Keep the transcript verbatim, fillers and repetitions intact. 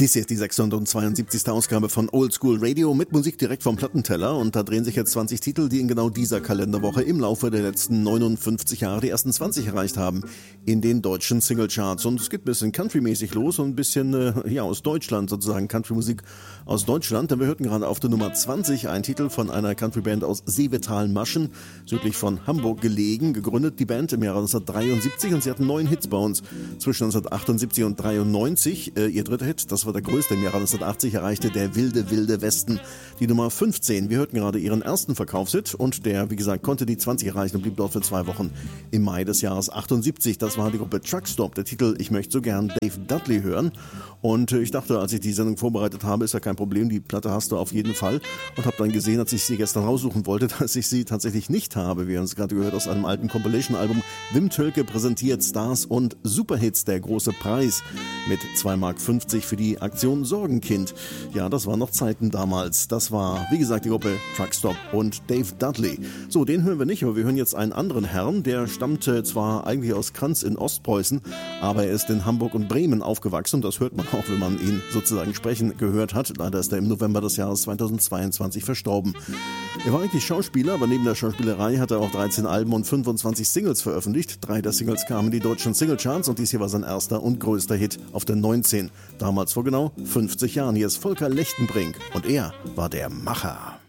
Dies ist die sechshundertzweiundsiebzigste Ausgabe von Oldschool Radio mit Musik direkt vom Plattenteller und da drehen sich jetzt zwanzig Titel, die in genau dieser Kalenderwoche im Laufe der letzten neunundfünfzig Jahre die ersten zwanzig erreicht haben in den deutschen Singlecharts. Und es geht ein bisschen Country-mäßig los und ein bisschen äh, ja aus Deutschland sozusagen, Country-Musik aus Deutschland. Denn wir hörten gerade auf der Nummer zwanzig einen Titel von einer Country-Band aus Seevetal-Maschen, südlich von Hamburg gelegen, gegründet die Band im Jahre neunzehnhundertdreiundsiebzig und sie hatten neun Hits bei uns zwischen neunzehnhundertachtundsiebzig und dreiundneunzig. Äh, ihr dritter Hit, das war der größte im Jahre neunzehnhundertachtzig, erreichte der wilde, wilde Westen die Nummer fünfzehn. Wir hörten gerade ihren ersten Verkaufshit und der, wie gesagt, konnte die zwanzig erreichen und blieb dort für zwei Wochen im Mai des Jahres achtundsiebzig. Das war die Gruppe Truckstop. Der Titel Ich möchte so gern Dave Dudley hören. Und ich dachte, als ich die Sendung vorbereitet habe, ist ja kein Problem, die Platte hast du auf jeden Fall. Und habe dann gesehen, als ich sie gestern raussuchen wollte, dass ich sie tatsächlich nicht habe. Wir haben es gerade gehört aus einem alten Compilation-Album. Wim Tölke präsentiert Stars und Superhits, der große Preis mit zwei Mark fünfzig für die Aktion Sorgenkind. Ja, das waren noch Zeiten damals. Das war, wie gesagt, die Gruppe Truckstop und Dave Dudley. So, den hören wir nicht, aber wir hören jetzt einen anderen Herrn, der stammt äh, zwar eigentlich aus Kranz in Ostpreußen, aber er ist in Hamburg und Bremen aufgewachsen und das hört man auch, wenn man ihn sozusagen sprechen gehört hat. Leider ist er im November des Jahres zweitausendzweiundzwanzig verstorben. Er war eigentlich Schauspieler, aber neben der Schauspielerei hat er auch dreizehn Alben und fünfundzwanzig Singles veröffentlicht. Drei der Singles kamen in die deutschen Singlecharts und dies hier war sein erster und größter Hit auf der neunzehn. Damals vor genau fünfzig Jahren. Hier ist Volker Lechtenbrink und er war der Macher.